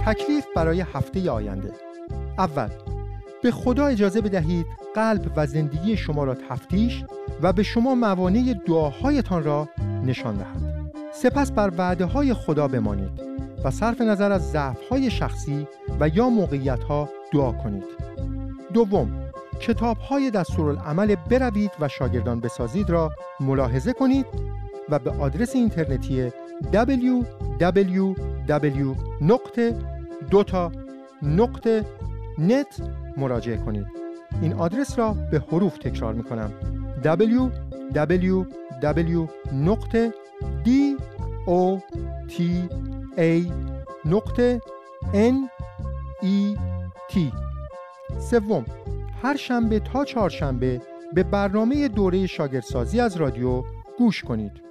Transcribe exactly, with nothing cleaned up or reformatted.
تکلیف برای هفته آینده. اول، به خدا اجازه بدهید قلب و زندگی شما را تفتیش و به شما موانع دعاهایتان را نشان دهد. سپس بر وعده‌های خدا بمانید و صرف نظر از ضعف‌های شخصی و یا موقعیت‌ها دعا کنید. دوم، کتاب‌های دستورالعمل بروید و شاگردان بسازید را ملاحظه کنید و به آدرس اینترنتی دبلیو دبلیو دبلیو نقطه دوتا نقطه نت مراجعه کنید. این آدرس را به حروف تکرار می‌کنم: دبلیو دبلیو دبلیو نقطه دوتا نقطه نت. سوم، هر شنبه تا چهارشنبه به برنامه دوره شاگردسازی از رادیو گوش کنید.